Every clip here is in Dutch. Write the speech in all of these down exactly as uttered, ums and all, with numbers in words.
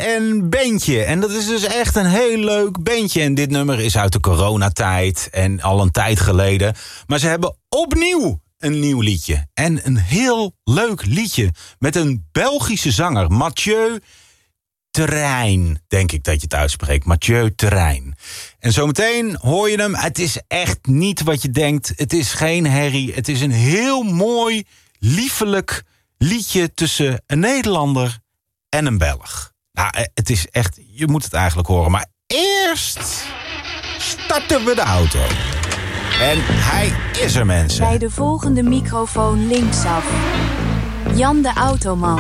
en Bandje. En dat is dus echt een heel leuk bandje. En dit nummer is uit de coronatijd en al een tijd geleden. Maar ze hebben opnieuw een nieuw liedje. En een heel leuk liedje met een Belgische zanger, Mathieu Terrein, denk ik dat je het uitspreekt. Mathieu Terrein. En zometeen hoor je hem. Het is echt niet wat je denkt. Het is geen herrie. Het is een heel mooi, liefelijk liedje tussen een Nederlander en een Belg. Nou, het is echt, je moet het eigenlijk horen. Maar eerst starten we de auto. En hij is er, mensen. Bij de volgende microfoon linksaf. Jan de Automan.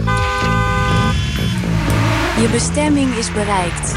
Je bestemming is bereikt.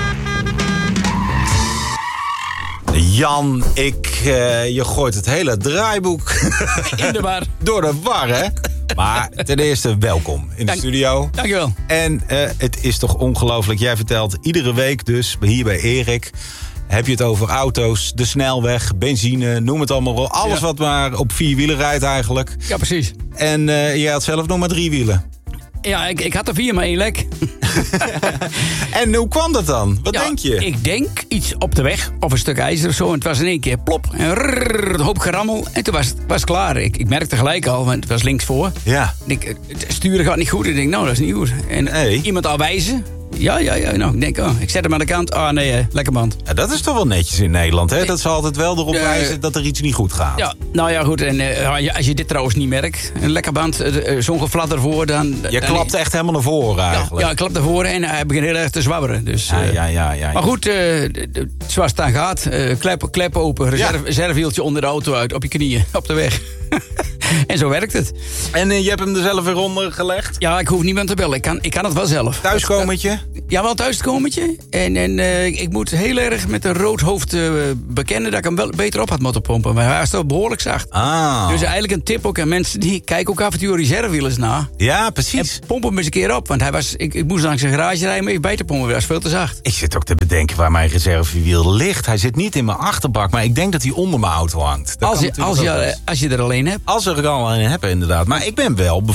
Jan, ik, uh, je gooit het hele draaiboek in de war. Door de war, hè? Maar ten eerste, welkom in Dank, de studio. Dankjewel. En uh, het is toch ongelooflijk. Jij vertelt iedere week dus, hier bij Erik, heb je het over auto's, de snelweg, benzine, noem het allemaal op. Alles ja. wat maar op vier wielen rijdt eigenlijk. Ja, precies. En uh, jij had zelf nog maar drie wielen. Ja, ik, ik had er vier, maar één lek. En hoe kwam dat dan? Wat ja, denk je? Ik denk iets op de weg, of een stuk ijzer of zo. En het was in één keer plop, en rrrr, een hoop gerammel. En toen was het was klaar. Ik, ik merkte gelijk al, want het was links voor. Ja. Ik, het sturen gaat niet goed. Ik denk, nou, dat is niet goed. En hey. iemand al wijzen. Ja, ja, ja. Nou, ik denk, oh, ik zet hem aan de kant. Ah, oh, nee, uh, lekker band. Ja, dat is toch wel netjes in Nederland, hè? Dat ze altijd wel erop uh, wijzen dat er iets niet goed gaat. Ja, nou ja, goed. En uh, als je dit trouwens niet merkt, een lekker band, uh, zo'n geflat ervoor, dan... Je dan, klapt echt helemaal naar voren eigenlijk. Ja, ja ik klap naar voren en hij begint heel erg te zwabberen. Dus, uh, ja, ja, ja, ja, maar goed, uh, zoals het dan gaat, uh, klep, klep open, reserve, ja. reservehieltje onder de auto uit, op je knieën, op de weg. En zo werkt het. En uh, je hebt hem er zelf weer onder gelegd? Ja, ik hoef niemand te bellen. Ik kan, ik kan het wel zelf. Thuiskomertje? Ja, wel thuiskomertje. En, en uh, ik moet heel erg met een rood hoofd uh, bekennen dat ik hem wel beter op had moeten pompen. Maar hij is toch behoorlijk zacht. Ah. Dus eigenlijk een tip ook aan mensen die kijken ook af en toe reservewielers na. Ja, precies. En pomp hem eens een keer op. Want hij was, ik, ik moest langs zijn garage rijden om even bij te pompen. Hij was veel te zacht. Ik zit ook te bedenken waar mijn reservewiel ligt. Hij zit niet in mijn achterbak, maar ik denk dat hij onder mijn auto hangt. Dat als, je, als, je, als je er alleen hebt. Als er er al een heb, inderdaad. Maar ik ben wel